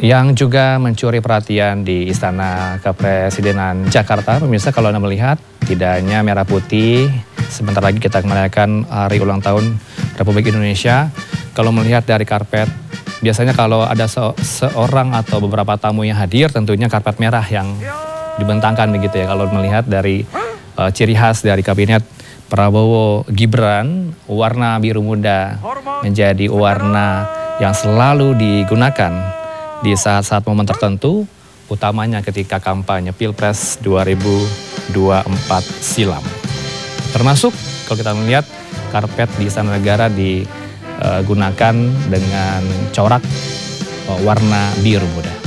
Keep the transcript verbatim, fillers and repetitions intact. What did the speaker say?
Yang juga mencuri perhatian di Istana Kepresidenan Jakarta, pemirsa, kalau Anda melihat tidak hanya merah putih, sebentar lagi kita merayakan hari ulang tahun Republik Indonesia. Kalau melihat dari karpet, biasanya kalau ada se seorang atau beberapa tamu yang hadir, tentunya karpet merah yang dibentangkan begitu ya. Kalau melihat dari uh, ciri khas dari kabinet Prabowo Gibran, warna biru muda menjadi warna yang selalu digunakan di saat-saat momen tertentu, utamanya ketika kampanye Pilpres dua ribu dua puluh empat silam. Termasuk kalau kita melihat karpet di Istana Negara digunakan dengan corak warna biru muda.